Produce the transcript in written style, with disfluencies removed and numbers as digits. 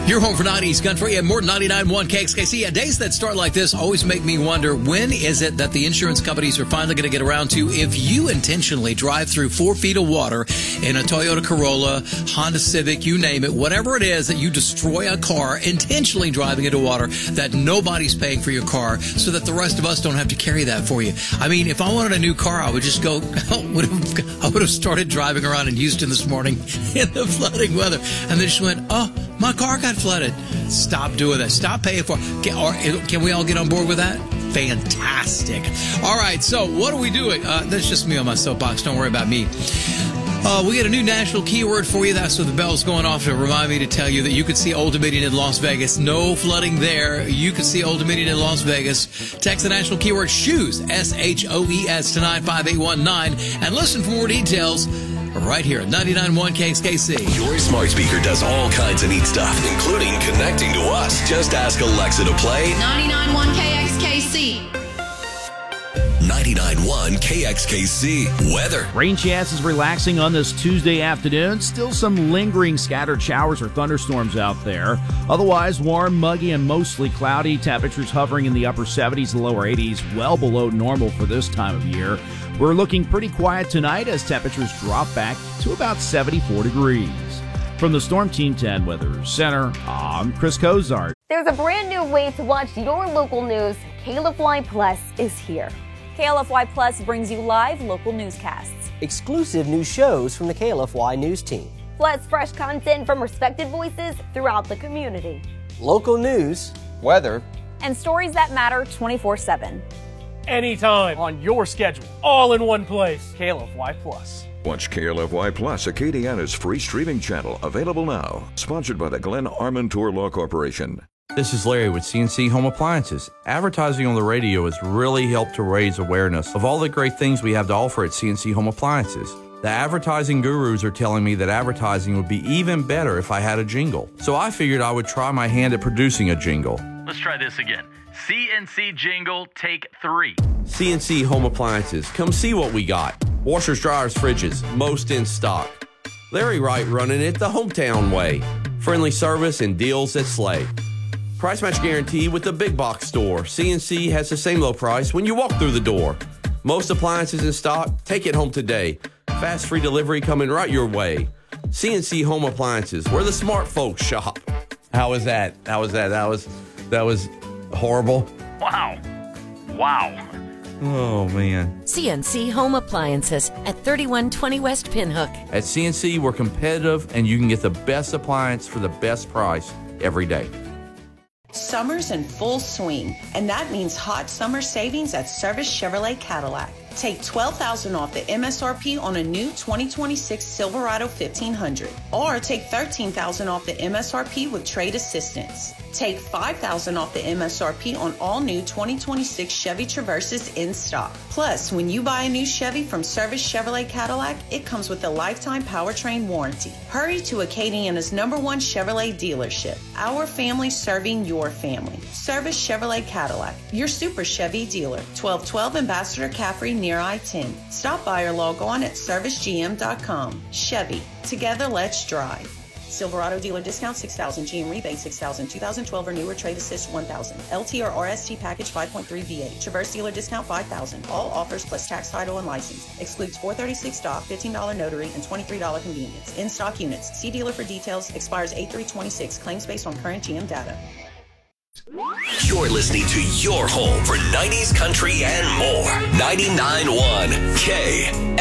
Your home for 90s country and more than 99.1 KXKC. Yeah, days that start like this always make me wonder, when is it that the insurance companies are finally going to get around to, if you intentionally drive through 4 feet of water in a Toyota Corolla, Honda Civic, you name it, whatever it is, that you destroy a car intentionally driving into water, that nobody's paying for your car so that the rest of us don't have to carry that for you. I mean, if I wanted a new car, I would just go, I would have started driving around in Houston this morning in the flooding weather and then just went, oh, my car got flooded. Stop doing that. Stop paying for it. Can we all get on board with that? Fantastic. All right, so what are we doing? That's just me on my soapbox. Don't worry about me. We got a new national keyword for you. That's what the bell's going off to remind me to tell you that you could see Old Dominion in Las Vegas. No flooding there. You could see Old Dominion in Las Vegas. Text the national keyword SHOES, SHOES, to 95819 and listen for more details right here at 99.1 KXKC. Your smart speaker does all kinds of neat stuff, including connecting to us. Just ask Alexa to play 99.1 KXKC. 99.1 KXKC weather. Rain chances relaxing on this Tuesday afternoon. Still some lingering scattered showers or thunderstorms out there. Otherwise, warm, muggy, and mostly cloudy. Temperatures hovering in the upper 70s and lower 80s, well below normal for this time of year. We're looking pretty quiet tonight as temperatures drop back to about 74 degrees. From the Storm Team 10 Weather Center, I'm Chris Cozart. There's a brand new way to watch your local news. KLFY Plus is here. KLFY Plus brings you live local newscasts, exclusive new shows from the KLFY news team, plus fresh content from respected voices throughout the community, local news, weather, and stories that matter 24/7. Anytime, on your schedule, all in one place. KLFY Plus. Watch KLFY Plus, Acadiana's free streaming channel, available now. Sponsored by the Glenn Armentour Law Corporation. This is Larry with CNC Home Appliances. Advertising on the radio has really helped to raise awareness of all the great things we have to offer at CNC Home Appliances. The advertising gurus are telling me that advertising would be even better if I had a jingle. So I figured I would try my hand at producing a jingle. Let's try this again. CNC jingle, take 3. CNC Home Appliances. Come see what we got. Washers, dryers, fridges, most in stock. Larry Wright running it the hometown way. Friendly service and deals that slay. Price match guarantee with the big box store. CNC has the same low price when you walk through the door. Most appliances in stock, take it home today. Fast free delivery coming right your way. CNC Home Appliances, where the smart folks shop. How was that? That was horrible. Wow. Oh, man. CNC Home Appliances at 3120 West Pinhook. At CNC, we're competitive, and you can get the best appliance for the best price every day. Summer's in full swing, and that means hot summer savings at Service Chevrolet Cadillac. Take $12,000 off the MSRP on a new 2026 Silverado 1500, or take $13,000 off the MSRP with trade assistance. Take $5,000 off the MSRP on all new 2026 Chevy Traverses in stock. Plus, when you buy a new Chevy from Service Chevrolet Cadillac, it comes with a lifetime powertrain warranty. Hurry to Acadiana's #1 Chevrolet dealership. Our family serving your family. Service Chevrolet Cadillac, your super Chevy dealer. 1212 Ambassador Caffrey near I-10. Stop by or log on at servicegm.com. Chevy, together let's drive. Silverado dealer discount $6,000, GM rebate $6,000, 2012 or newer trade assist $1,000, LT or RST package 5.3 V8, Traverse dealer discount $5,000. All offers plus tax, title, and license. Excludes $436 stock, $15 notary, and $23 convenience. In stock units. See dealer for details. Expires 8/3/26. Claims based on current GM data. You're listening to your home for 90s country and more. 99.1 K.